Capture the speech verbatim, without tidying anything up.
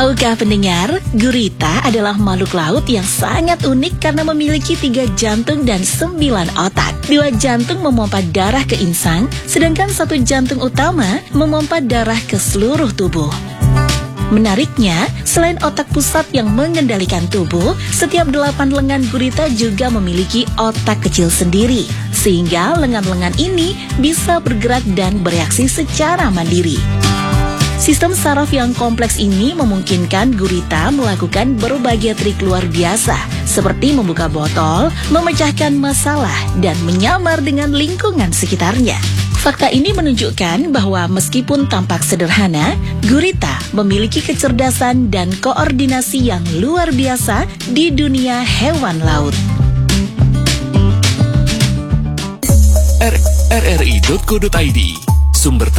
Tahukah pendengar, gurita adalah makhluk laut yang sangat unik karena memiliki tiga jantung dan sembilan otak. Dua jantung memompa darah ke insang, sedangkan satu jantung utama memompa darah ke seluruh tubuh. Menariknya, selain otak pusat yang mengendalikan tubuh, setiap delapan lengan gurita juga memiliki otak kecil sendiri, sehingga lengan-lengan ini bisa bergerak dan bereaksi secara mandiri. Sistem saraf yang kompleks ini memungkinkan gurita melakukan berbagai trik luar biasa, seperti membuka botol, memecahkan masalah, dan menyamar dengan lingkungan sekitarnya. Fakta ini menunjukkan bahwa meskipun tampak sederhana, gurita memiliki kecerdasan dan koordinasi yang luar biasa di dunia hewan laut. r r i titik co titik i d Sumber